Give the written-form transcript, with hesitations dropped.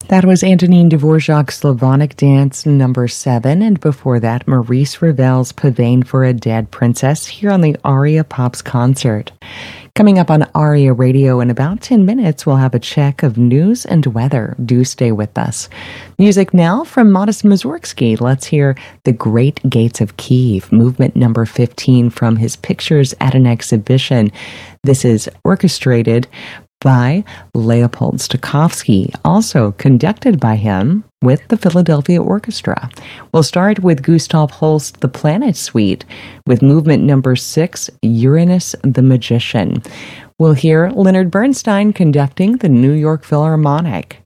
That was Antonin Dvorak's Slavonic Dance number 7, and before that, Maurice Ravel's Pavane for a Dead Princess here on the Aria Pops concert. Coming up on Aria Radio in about 10 minutes, we'll have a check of news and weather. Do stay with us. Music now from Modest Mussorgsky. Let's hear The Great Gates of Kiev, movement number 15 from his Pictures at an Exhibition. This is orchestrated by Leopold Stokowski, also conducted by him with the Philadelphia Orchestra. We'll start with Gustav Holst, The Planet Suite, with movement number 6, Uranus the Magician. We'll hear Leonard Bernstein conducting the New York Philharmonic.